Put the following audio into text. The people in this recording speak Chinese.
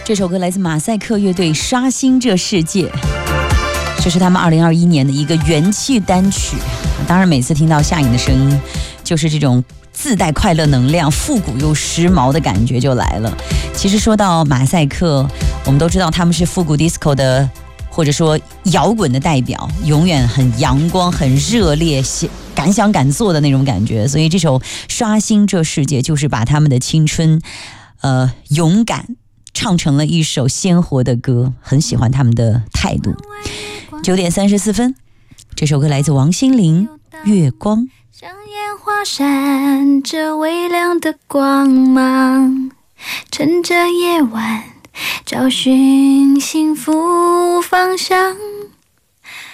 这首歌来自马赛克乐队《刷新这世界》，这是他们2021年的一个元气单曲。当然每次听到夏颖的声音，就是这种自带快乐能量、复古又时髦的感觉就来了。其实说到马赛克，我们都知道他们是复古 disco 的，或者说摇滚的代表，永远很阳光、很热烈、敢想敢做的那种感觉。所以这首《刷新这世界》就是把他们的青春勇敢唱成了一首鲜活的歌，很喜欢他们的态度。9:34，这首歌来自王心凌，《月光》。 像烟花闪着微亮的光芒，趁着夜晚找寻幸福方向。